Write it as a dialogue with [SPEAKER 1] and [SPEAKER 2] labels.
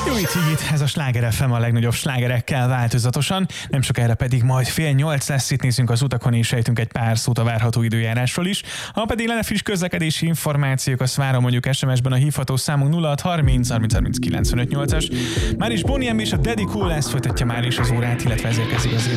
[SPEAKER 1] Jó itt, ez a Sláger FM a legnagyobb slágerekkel változatosan, nem sokára pedig majd 7:30 lesz, itt nézzünk az utakon és sejtünk egy pár szót a várható időjárásról is. Ha pedig lenne friss közlekedési információk, azt várom mondjuk SMS-ben a hívható számunk 0630 30 30 95 8-as. Már is Bonnie M és a Daddy Cool lesz, folytatja már is az órát, illetve ezért kezdik az